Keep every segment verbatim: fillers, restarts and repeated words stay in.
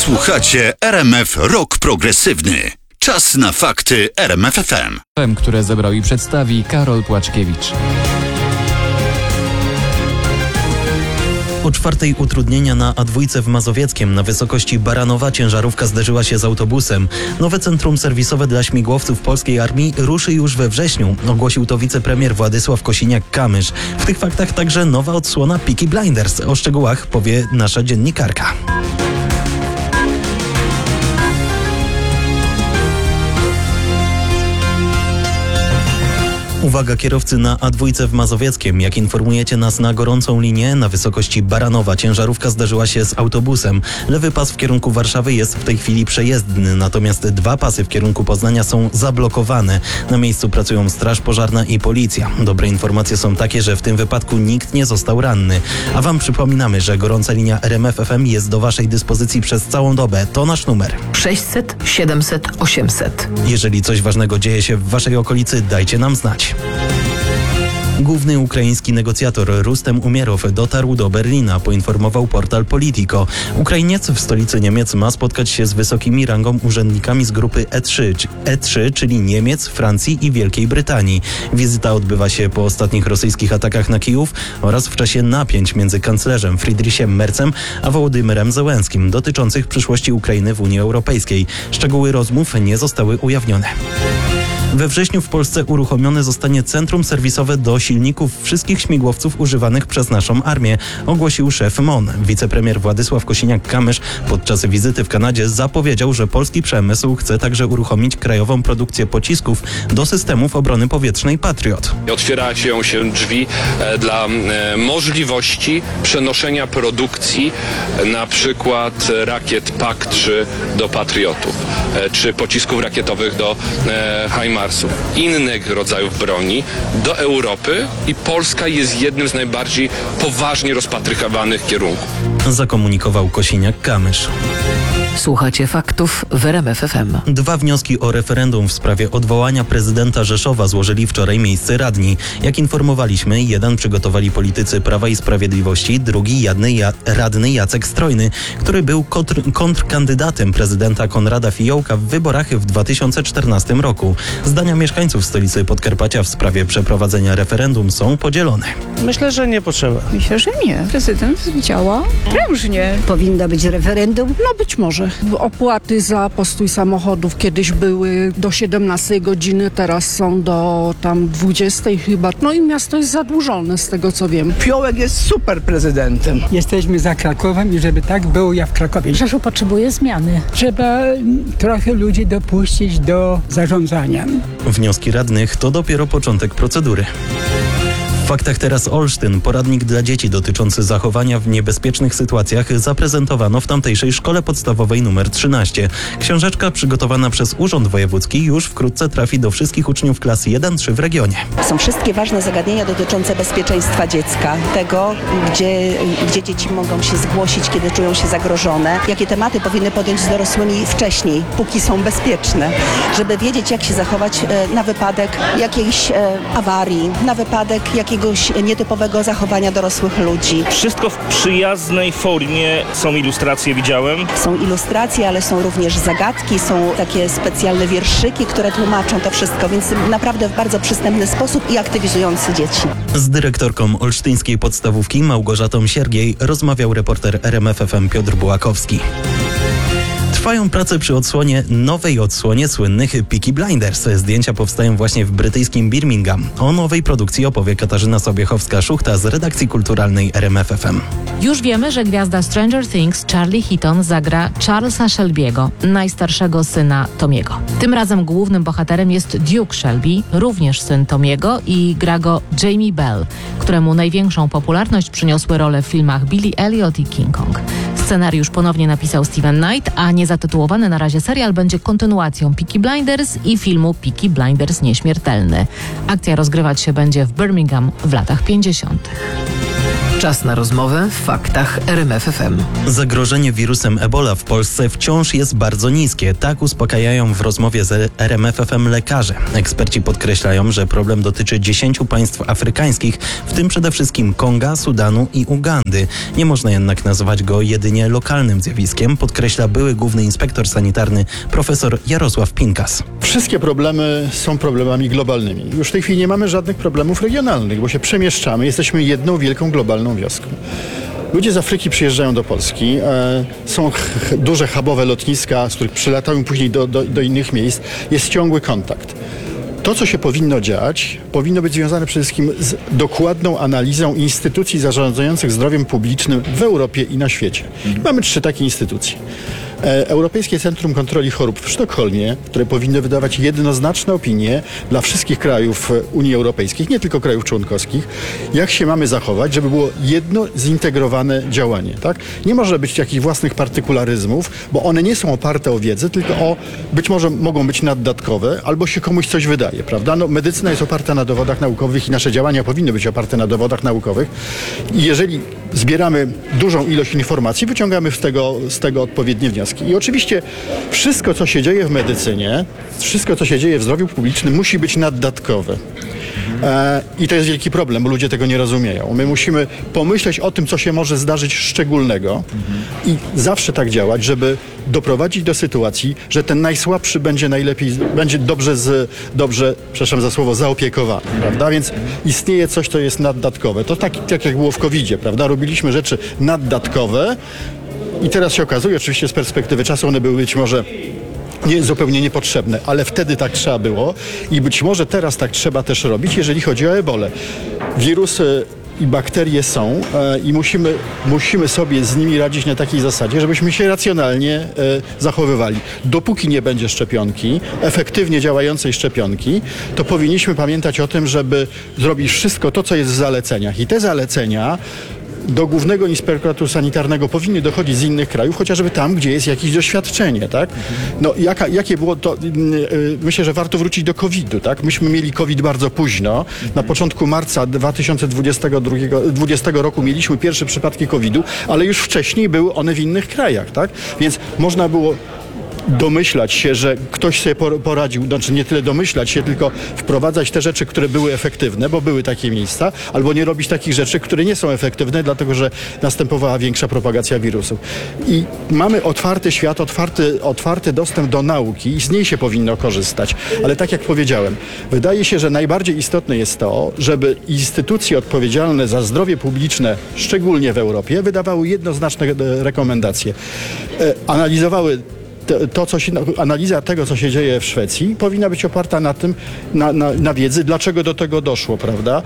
Słuchacie R M F Rock Progresywny. Czas na fakty R M F F M. Które zebrał i przedstawi Karol Płaczkiewicz. O czwartej utrudnienia na A dwa w Mazowieckiem. Na wysokości Baranowa ciężarówka zderzyła się z autobusem. Nowe centrum serwisowe dla śmigłowców polskiej armii ruszy już we wrześniu. Ogłosił to wicepremier Władysław Kosiniak-Kamysz. W tych faktach także nowa odsłona Peaky Blinders. O szczegółach powie nasza dziennikarka. Uwaga kierowcy na A dwa w Mazowieckiem. Jak informujecie nas na gorącą linię, na wysokości Baranowa ciężarówka zderzyła się z autobusem. Lewy pas w kierunku Warszawy jest w tej chwili przejezdny, natomiast dwa pasy w kierunku Poznania są zablokowane. Na miejscu pracują straż pożarna i policja. Dobre informacje są takie, że w tym wypadku nikt nie został ranny. A wam przypominamy, że gorąca linia R M F F M jest do waszej dyspozycji przez całą dobę. To nasz numer. sześćset siedemset osiemset. Jeżeli coś ważnego dzieje się w waszej okolicy, dajcie nam znać. Główny ukraiński negocjator Rustem Umierow dotarł do Berlina, poinformował portal Politico. Ukrainiec w stolicy Niemiec ma spotkać się z wysokimi rangą urzędnikami z grupy E trzy, E trzy, czyli Niemiec, Francji i Wielkiej Brytanii. Wizyta odbywa się po ostatnich rosyjskich atakach na Kijów oraz w czasie napięć między kanclerzem Friedrichem Merzem a Wołodymyrem Zełenskim dotyczących przyszłości Ukrainy w Unii Europejskiej. Szczegóły rozmów nie zostały ujawnione. We wrześniu w Polsce uruchomione zostanie centrum serwisowe do silników wszystkich śmigłowców używanych przez naszą armię, ogłosił szef M O N. Wicepremier Władysław Kosiniak-Kamysz podczas wizyty w Kanadzie zapowiedział, że polski przemysł chce także uruchomić krajową produkcję pocisków do systemów obrony powietrznej Patriot. Otwierają się drzwi dla możliwości przenoszenia produkcji na przykład rakiet P A K trzy do Patriotów, czy pocisków rakietowych do HIMARS. Innych rodzajów broni do Europy i Polska jest jednym z najbardziej poważnie rozpatrywanych kierunków. Zakomunikował Kosiniak-Kamysz. Słuchacie faktów w R M F F M. Dwa wnioski o referendum w sprawie odwołania prezydenta Rzeszowa złożyli wczoraj miejscy radni. Jak informowaliśmy, jeden przygotowali politycy Prawa i Sprawiedliwości, drugi jadny ja, radny Jacek Strojny, który był kontr, kontrkandydatem prezydenta Konrada Fiołka w wyborach w dwa tysiące czternastym roku. Zdania mieszkańców stolicy Podkarpacia w sprawie przeprowadzenia referendum są podzielone. Myślę, że nie potrzeba. Myślę, że nie. Prezydent działa prężnie. Powinno być referendum? No być może. Opłaty za postój samochodów kiedyś były do siedemnastej godziny, teraz są do tam dwudziestej chyba. No i miasto jest zadłużone z tego co wiem. Fiołek jest super prezydentem. Jesteśmy za Krakowem i żeby tak było jak w Krakowie. Rzeszów potrzebuje zmiany. Trzeba trochę ludzi dopuścić do zarządzania. Wnioski radnych to dopiero początek procedury. W faktach teraz Olsztyn. Poradnik dla dzieci dotyczący zachowania w niebezpiecznych sytuacjach zaprezentowano w tamtejszej szkole podstawowej numer trzynaście. Książeczka przygotowana przez Urząd Wojewódzki już wkrótce trafi do wszystkich uczniów klas jeden trzy w regionie. Są wszystkie ważne zagadnienia dotyczące bezpieczeństwa dziecka, tego, gdzie, gdzie dzieci mogą się zgłosić, kiedy czują się zagrożone, jakie tematy powinny podjąć z dorosłymi wcześniej, póki są bezpieczne, żeby wiedzieć, jak się zachować na wypadek jakiejś awarii, na wypadek jakiejś jakiegoś nietypowego zachowania dorosłych ludzi. Wszystko w przyjaznej formie. Są ilustracje, widziałem. Są ilustracje, ale są również zagadki, są takie specjalne wierszyki, które tłumaczą to wszystko, więc naprawdę w bardzo przystępny sposób i aktywizujący dzieci. Z dyrektorką olsztyńskiej podstawówki Małgorzatą Siergiej rozmawiał reporter R M F F M Piotr Bułakowski. Trwają prace przy odsłonie, nowej odsłonie słynnych Peaky Blinders. Zdjęcia powstają właśnie w brytyjskim Birmingham. O nowej produkcji opowie Katarzyna Sobiechowska-Szuchta z redakcji kulturalnej R M F F M. Już wiemy, że gwiazda Stranger Things Charlie Heaton zagra Charlesa Shelby'ego, najstarszego syna Tomiego. Tym razem głównym bohaterem jest Duke Shelby, również syn Tomiego, i gra go Jamie Bell, któremu największą popularność przyniosły role w filmach Billy Elliot i King Kong. Scenariusz ponownie napisał Steven Knight, a niezatytułowany na razie serial będzie kontynuacją Peaky Blinders i filmu Peaky Blinders Nieśmiertelny. Akcja rozgrywać się będzie w Birmingham w latach pięćdziesiątych. Czas na rozmowę w faktach R M F F M. Zagrożenie wirusem Ebola w Polsce wciąż jest bardzo niskie. Tak uspokajają w rozmowie z R M F F M lekarze. Eksperci podkreślają, że problem dotyczy dziesięciu państw afrykańskich, w tym przede wszystkim Konga, Sudanu i Ugandy. Nie można jednak nazwać go jedynie lokalnym zjawiskiem, podkreśla były główny inspektor sanitarny profesor Jarosław Pinkas. Wszystkie problemy są problemami globalnymi. Już w tej chwili nie mamy żadnych problemów regionalnych, bo się przemieszczamy, jesteśmy jedną wielką globalną wioską. Ludzie z Afryki przyjeżdżają do Polski, e, są ch- duże hubowe lotniska, z których przylatają później do, do, do innych miejsc, jest ciągły kontakt. To, co się powinno dziać, powinno być związane przede wszystkim z dokładną analizą instytucji zarządzających zdrowiem publicznym w Europie i na świecie. Mamy trzy takie instytucje. Europejskie Centrum Kontroli Chorób w Sztokholmie, które powinny wydawać jednoznaczne opinie dla wszystkich krajów Unii Europejskiej, nie tylko krajów członkowskich, jak się mamy zachować, żeby było jedno zintegrowane działanie. Tak? Nie może być jakichś własnych partykularyzmów, bo one nie są oparte o wiedzę, tylko o, być może mogą być naddatkowe, albo się komuś coś wydaje, prawda? No, medycyna jest oparta na dowodach naukowych i nasze działania powinny być oparte na dowodach naukowych. I jeżeli zbieramy dużą ilość informacji, wyciągamy z tego, z tego odpowiednie wnioski. I oczywiście wszystko, co się dzieje w medycynie, wszystko, co się dzieje w zdrowiu publicznym, musi być naddatkowe. E, I to jest wielki problem, bo ludzie tego nie rozumieją. My musimy pomyśleć o tym, co się może zdarzyć szczególnego i zawsze tak działać, żeby doprowadzić do sytuacji, że ten najsłabszy będzie najlepiej, będzie dobrze, z, dobrze, przepraszam za słowo, zaopiekowany, prawda? Więc istnieje coś, co jest naddatkowe. To tak, tak jak było w kowidzie, prawda? Robiliśmy rzeczy naddatkowe, i teraz się okazuje, oczywiście z perspektywy czasu one były być może nie, zupełnie niepotrzebne, ale wtedy tak trzeba było i być może teraz tak trzeba też robić, jeżeli chodzi o ebolę. Wirusy i bakterie są e, i musimy, musimy sobie z nimi radzić na takiej zasadzie, żebyśmy się racjonalnie e, zachowywali. Dopóki nie będzie szczepionki, efektywnie działającej szczepionki, to powinniśmy pamiętać o tym, żeby zrobić wszystko to, co jest w zaleceniach. I te zalecenia do Głównego Inspektoratu Sanitarnego powinny dochodzić z innych krajów, chociażby tam, gdzie jest jakieś doświadczenie, tak? No, jaka, jakie było to? Yy, myślę, że warto wrócić do kowida, tak? Myśmy mieli COVID bardzo późno. Na początku marca dwa tysiące dwudziestego roku mieliśmy pierwsze przypadki kowidu, ale już wcześniej były one w innych krajach, tak? Więc można było domyślać się, że ktoś sobie poradził, znaczy nie tyle domyślać się, tylko wprowadzać te rzeczy, które były efektywne, bo były takie miejsca, albo nie robić takich rzeczy, które nie są efektywne, dlatego że następowała większa propagacja wirusów. I mamy otwarty świat, otwarty, otwarty dostęp do nauki i z niej się powinno korzystać. Ale tak jak powiedziałem, wydaje się, że najbardziej istotne jest to, żeby instytucje odpowiedzialne za zdrowie publiczne, szczególnie w Europie, wydawały jednoznaczne rekomendacje. Analizowały To, co się, analiza tego, co się dzieje w Szwecji, powinna być oparta na tym, na, na, na wiedzy, dlaczego do tego doszło, prawda?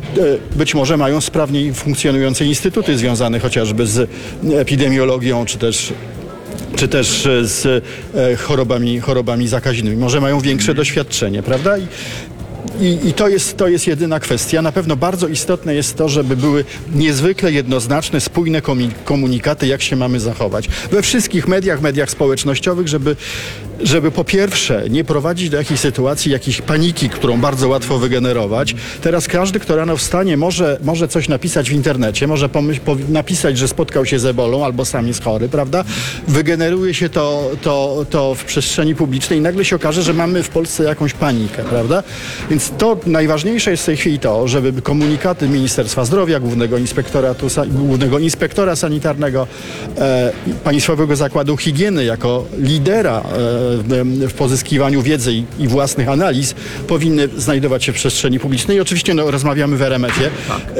Być może mają sprawniej funkcjonujące instytuty związane chociażby z epidemiologią, czy też czy też z chorobami, chorobami zakaźnymi. Może mają większe doświadczenie, prawda? I, I, I to jest, to jest jedyna kwestia. Na pewno bardzo istotne jest to, żeby były niezwykle jednoznaczne, spójne komunikaty, jak się mamy zachować. We wszystkich mediach, mediach społecznościowych, żeby, żeby po pierwsze nie prowadzić do jakiejś sytuacji, jakiejś paniki, którą bardzo łatwo wygenerować. Teraz każdy, kto rano wstanie, może, może coś napisać w internecie, może pomyśl, po, napisać, że spotkał się z ebolą albo sam jest chory, prawda? Wygeneruje się to, to, to w przestrzeni publicznej i nagle się okaże, że mamy w Polsce jakąś panikę, prawda? Więc to najważniejsze jest w tej chwili to, żeby komunikaty Ministerstwa Zdrowia, Głównego Inspektoratu, Głównego Inspektora Sanitarnego, e, Państwowego Zakładu Higieny jako lidera e, w, w pozyskiwaniu wiedzy i, i własnych analiz powinny znajdować się w przestrzeni publicznej. I oczywiście no, rozmawiamy w er em efie.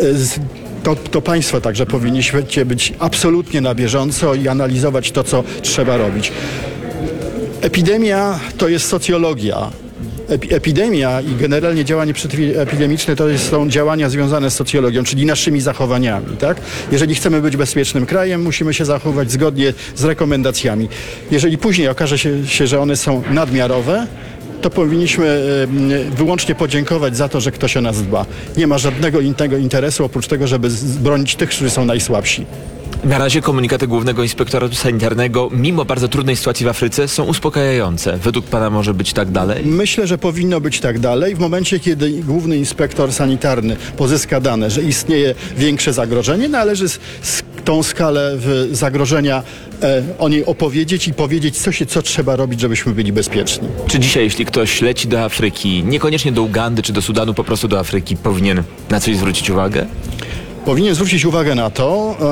To, to państwo także powinniście być absolutnie na bieżąco i analizować to, co trzeba robić. Epidemia to jest socjologia. Epidemia i generalnie działanie przeciwepidemiczne to są działania związane z socjologią, czyli naszymi zachowaniami, tak? Jeżeli chcemy być bezpiecznym krajem, musimy się zachować zgodnie z rekomendacjami. Jeżeli później okaże się, się że one są nadmiarowe, to powinniśmy wyłącznie podziękować za to, że ktoś o nas dba. Nie ma żadnego innego interesu oprócz tego, żeby bronić tych, którzy są najsłabsi. Na razie komunikaty Głównego Inspektoratu Sanitarnego, mimo bardzo trudnej sytuacji w Afryce, są uspokajające. Według pana może być tak dalej? Myślę, że powinno być tak dalej. W momencie, kiedy Główny Inspektor Sanitarny pozyska dane, że istnieje większe zagrożenie, należy z, z tą skalę w zagrożenia e, o niej opowiedzieć i powiedzieć, co, się, co trzeba robić, żebyśmy byli bezpieczni. Czy dzisiaj, jeśli ktoś leci do Afryki, niekoniecznie do Ugandy czy do Sudanu, po prostu do Afryki, powinien na coś zwrócić uwagę? Powinien zwrócić uwagę na to,